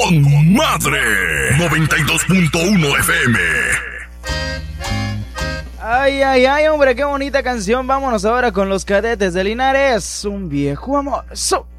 con madre. 92.1 FM. Ay, ay, ay, hombre, qué bonita canción. Vámonos ahora con los Cadetes de Linares. Un viejo amor.